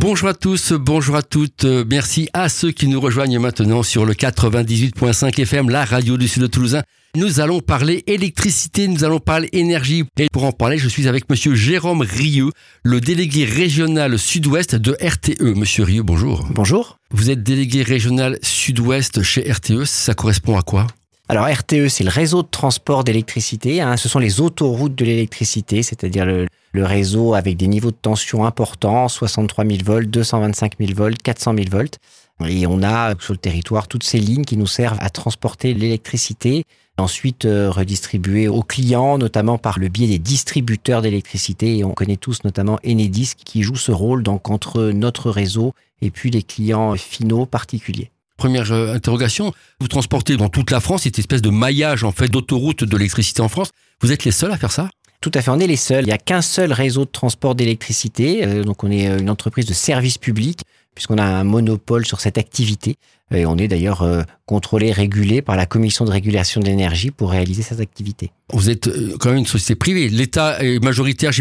Bonjour à tous, bonjour à toutes. Merci à ceux qui nous rejoignent maintenant sur le 98.5 FM, la radio du Sud Toulousain. Nous allons parler électricité, nous allons parler énergie. Et pour en parler, je suis avec monsieur Jérôme Rieux, le délégué régional sud-ouest de RTE. Monsieur Rieux, bonjour. Bonjour. Vous êtes délégué régional sud-ouest chez RTE, ça correspond à quoi ? Alors RTE, c'est le réseau de transport d'électricité. Ce sont les autoroutes de l'électricité, c'est-à-dire le réseau avec des niveaux de tension importants, 63 000 volts, 225 000 volts, 400 000 volts. Et on a sur le territoire toutes ces lignes qui nous servent à transporter l'électricité, ensuite redistribuée aux clients, notamment par le biais des distributeurs d'électricité. Et on connaît tous notamment Enedis qui joue ce rôle donc entre notre réseau et puis les clients finaux particuliers. Première interrogation, vous transportez dans toute la France cette espèce de maillage en fait d'autoroutes de l'électricité en France. Vous êtes les seuls à faire ça ? Tout à fait, on est les seuls. Il n'y a qu'un seul réseau de transport d'électricité. Donc on est une entreprise de service public puisqu'on a un monopole sur cette activité. Et on est d'ailleurs contrôlé, régulé par la Commission de régulation de l'énergie pour réaliser cette activité. Vous êtes quand même une société privée. L'État est majoritaire,